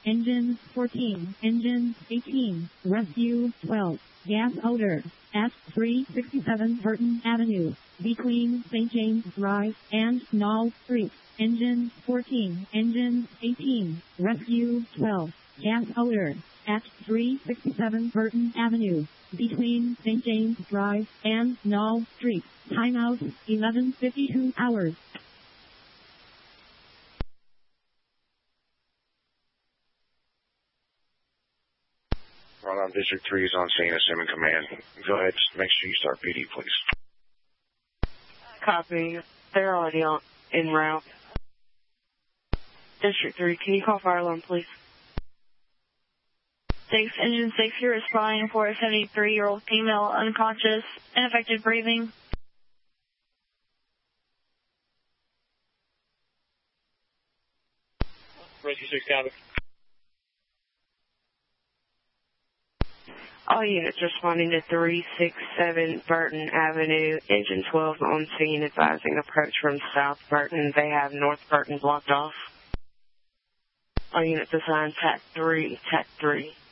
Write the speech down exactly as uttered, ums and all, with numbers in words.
Engine fourteen, Engine eighteen, Rescue twelve, gas odor, at three sixty-seven Burton Avenue, between Saint James Drive and Knoll Street. Engine fourteen, Engine eighteen, Rescue twelve, gas odor, at three sixty-seven Burton Avenue, between Saint James Drive and Knoll Street. Timeout, eleven fifty-two hours. Right on, District three is on scene, assuming command. Go ahead, just make sure you start P D, please. Copy. They're already on en route. District three, can you call fire alarm, please? six, Engine six, you're responding for a seventy-three-year-old female, unconscious, ineffective breathing. Rescue six, copy. All units responding to three sixty-seven Burton Avenue, Engine twelve on scene, advising approach from South Burton. They have North Burton blocked off. All units assigned T A C three, T A C three.